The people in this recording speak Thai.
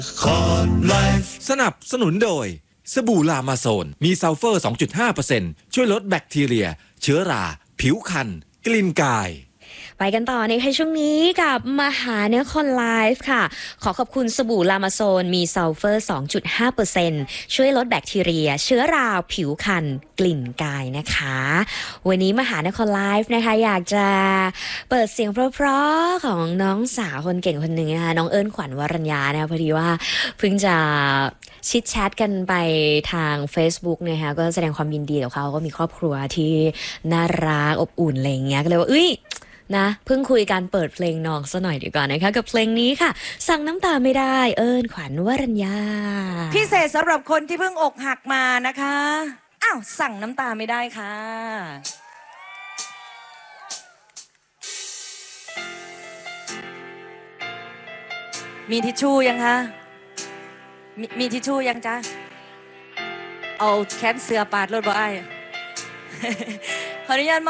สนับสนุนโดยสบู่ลามาโซนมีซัลเฟอร์ 2.5% ช่วยลดแบคทีเรียเชื้อราผิวคันกลิ่นกายไปกันต่อในช่วงนี้กับมหานครไลฟ์ค่ะขอขอบคุณสบู่ลามาโซนมีซัลเฟอร์ 2.5% ช่วยลดแบคทีเรียเชื้อราผิวคันกลิ่นกายนะคะวันนี้มหานครไลฟ์นะคะอยากจะเปิดเสียงเพราะๆของน้องสาวคนเก่งคนหนึ่งนะคะน้องเอิญขวัญวรัญญานะคะพอดีว่าเพิ่งจะชิดแชทกันไปทาง Facebook นะคะก็แสดงความยินดีกับเขาก็มีครอบครัวที่น่ารักอบอุ่นอะไรอย่างเงี้ยก็เลยว่านะเพิ่งคุยกันเปิดเพลงน้องซะหน่อยดีกว่านะคะกับเพลงนี้ค่ะสั่งน้ำตาไม่ได้เอิญขวัญวรัญญาพิเศษสำหรับคนที่เพิ่งอกหักมานะคะอ้าวสั่งน้ำตาไม่ได้ค่ะมีทิชชู่ยังคะมีทิชชู่ยังจ๊ะเอาแขนเสือปาดรถบ่ไอ้ขออนุญาต